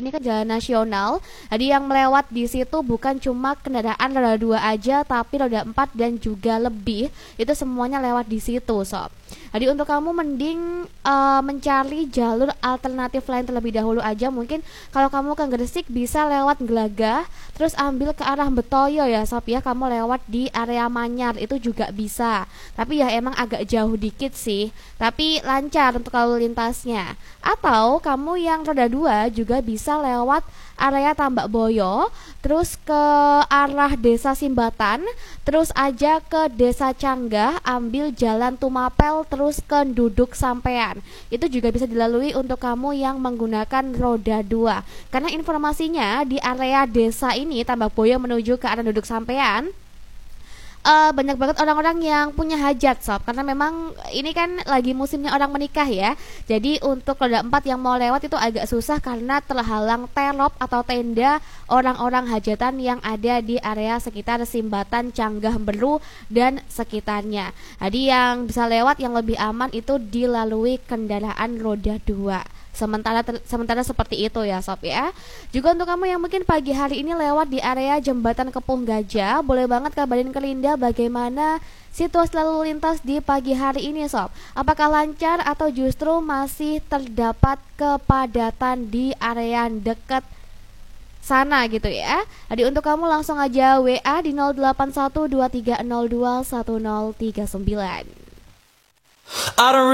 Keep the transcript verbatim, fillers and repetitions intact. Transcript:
ini kan jalan nasional. Jadi yang melewat di situ bukan cuma kendaraan roda dua aja, tapi roda empat dan juga lebih. Itu semuanya lewat di situ, sob. Jadi untuk kamu mending uh, mencari jalur alternatif lain terlebih dahulu aja. Mungkin kalau kamu ke Gresik bisa lewat Gelagah, terus ambil ke arah Betoyo ya sob ya. Kamu lewat di area Manyar itu juga bisa. Tapi ya emang agak jauh dikit sih, tapi lancar untuk lalu lintasnya. Atau kamu yang roda dua juga bisa lewat area Tambak Boyo, terus ke arah Desa Simbatan, terus aja ke Desa Canggah, ambil jalan Tumapel terus ke Duduk Sampean. Itu juga bisa dilalui untuk kamu yang menggunakan roda dua. Karena informasinya di area desa ini Tambak Boyo menuju ke arah Duduk Sampean, Uh, banyak banget orang-orang yang punya hajat sob, karena memang ini kan lagi musimnya orang menikah ya. Jadi untuk roda empat yang mau lewat itu agak susah karena terhalang terop atau tenda orang-orang hajatan yang ada di area sekitar Simbatan, Canggah, Beru dan sekitarnya. Jadi yang bisa lewat yang lebih aman itu dilalui kendaraan roda dua. Sementara ter, sementara seperti itu ya sob ya. Juga untuk kamu yang mungkin pagi hari ini lewat di area Jembatan Kepung Gajah, boleh banget kabarin ke Linda bagaimana situasi lalu lintas di pagi hari ini sob. Apakah lancar atau justru masih terdapat kepadatan di area dekat sana gitu ya. Jadi untuk kamu langsung aja W A di nol delapan satu dua tiga nol dua satu nol tiga sembilan.